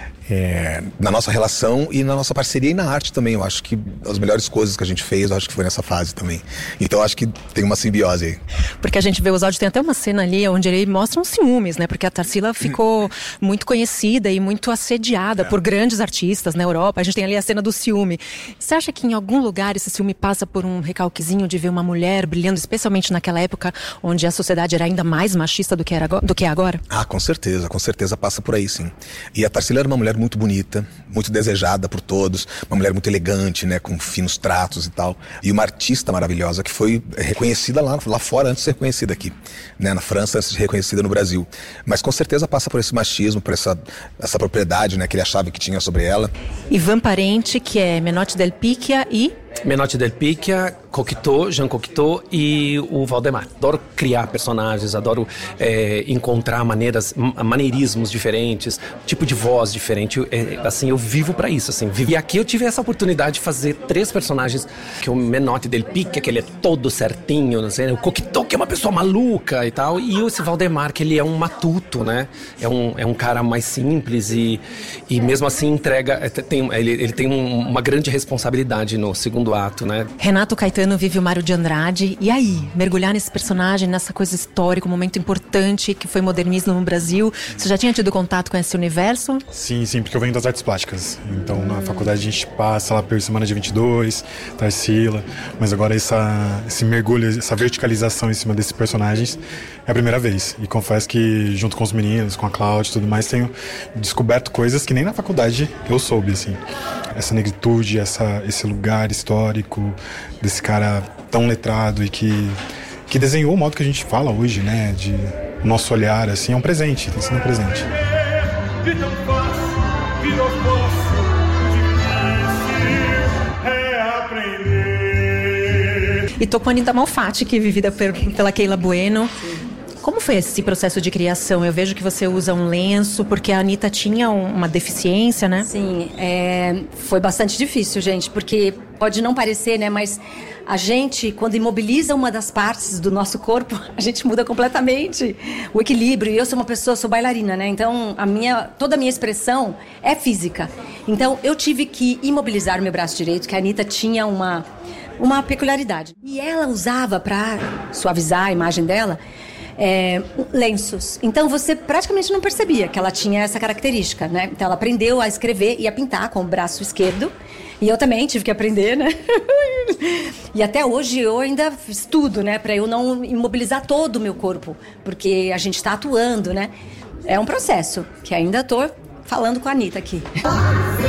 Na nossa relação e na nossa parceria e na arte também. Eu acho que as melhores coisas que a gente fez, eu acho que foi nessa fase também. Então eu acho que tem uma simbiose aí. Porque a gente vê os áudios, tem até uma cena ali onde ele mostra uns ciúmes, né? Porque a Tarsila ficou muito conhecida e muito assediada por grandes artistas na Europa. A gente tem ali a cena do ciúme. Você acha que em algum lugar esse ciúme passa por um recalquezinho de ver uma mulher brilhando, especialmente naquela época onde a sociedade era ainda mais machista do que é agora? Ah, com certeza passa por aí, sim. E a Tarsila era uma mulher muito bonita, muito desejada por todos, uma mulher muito elegante, né, com finos tratos e tal, e uma artista maravilhosa que foi reconhecida lá fora antes de ser reconhecida aqui, né, na França, antes de ser reconhecida no Brasil. Mas com certeza passa por esse machismo, por essa propriedade, né, que ele achava que tinha sobre ela. Ivan Parente, que é Menotti Del Picchia e... Menotti Del Picchia, Cocteau, Jean Cocteau e o Valdemar. Adoro criar personagens, adoro encontrar maneirismos diferentes, tipo de voz diferente. Assim, eu vivo pra isso, assim. E aqui eu tive essa oportunidade de fazer 3 personagens, que é o Menotti Del Picchia, que ele é todo certinho, não sei, o Cocteau, que é uma pessoa maluca e tal, e esse Valdemar, que ele é um matuto, né? É um cara mais simples e mesmo assim entrega, ele tem uma grande responsabilidade no segundo ato, né? Renato Caetano vive o Mário de Andrade. E aí, mergulhar nesse personagem, nessa coisa histórica, um momento importante que foi modernismo no Brasil. Você já tinha tido contato com esse universo? Sim, porque eu venho das artes plásticas. Então, na faculdade a gente passa lá pela Semana de 22, Tarsila. Mas agora esse mergulho, essa verticalização em cima desses personagens é a primeira vez. E confesso que, junto com os meninos, com a Cláudia e tudo mais, tenho descoberto coisas que nem na faculdade eu soube, assim. Essa negritude, esse lugar histórico desse cara tão letrado e que desenhou o modo que a gente fala hoje, né? De nosso olhar, assim, é um presente, tem sido um presente. E tô com a Anitta Malfatti, que é vivida pela Keila Bueno. Como foi esse processo de criação? Eu vejo que você usa um lenço, porque a Anitta tinha uma deficiência, né? Sim, foi bastante difícil, gente, porque pode não parecer, né? Mas a gente, quando imobiliza uma das partes do nosso corpo, a gente muda completamente o equilíbrio. E eu sou bailarina, né? Então, toda a minha expressão é física. Então, eu tive que imobilizar o meu braço direito, que a Anitta tinha uma peculiaridade. E ela usava, para suavizar a imagem dela, lenços. Então você praticamente não percebia que ela tinha essa característica, né? Então ela aprendeu a escrever e a pintar com o braço esquerdo. E eu também tive que aprender, né? E até hoje eu ainda estudo, né? Pra eu não imobilizar todo o meu corpo. Porque a gente tá atuando, né? É um processo que ainda tô falando com a Anitta aqui.